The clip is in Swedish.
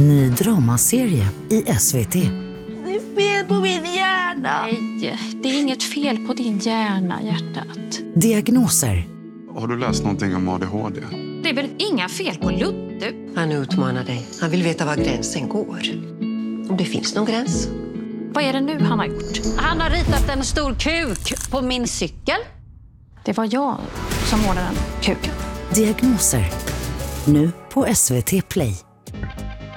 Ny dramaserie i SVT. Det är fel på min hjärna. Nej, det är inget fel på din hjärna, hjärtat. Diagnoser. Har du läst någonting om ADHD? Det är väl inga fel på Ludde? Han utmanar dig. Han vill veta var gränsen går. Om det finns någon gräns. Vad är det nu han har gjort? Han har ritat en stor kuk på min cykel. Det var jag som målade den kuken. Diagnoser. Nu på SVT Play.